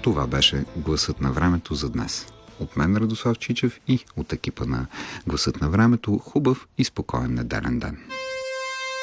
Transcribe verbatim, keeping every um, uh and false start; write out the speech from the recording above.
Това беше Гласът на времето за днес. От мен Радослав Чичев и от екипа на Гласът на времето, хубав и спокоен неделен ден.